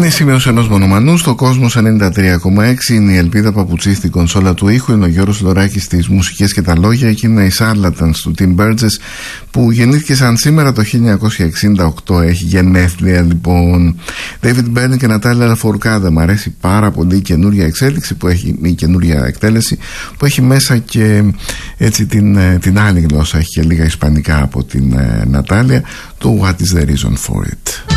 η σημείωση ενός μονομανού στο Κόσμος 93,6. Είναι η Ελπίδα Παπουτσή στην κονσόλα του ήχου. Είναι ο Γιώργος Λοράκης στις μουσικές και τα λόγια. Και είναι οι Charlatans του Tim Burgess, που γεννήθηκε σαν σήμερα το 1968. Έχει γενέθλια λοιπόν. David Byrne και Νατάλια Φορκάδα. Μ' αρέσει πάρα πολύ η καινούρια εξέλιξη που έχει, η καινούρια εκτέλεση που έχει μέσα και έτσι την άλλη γλώσσα. Έχει και λίγα ισπανικά από την Νατάλια. Το What is the reason for it.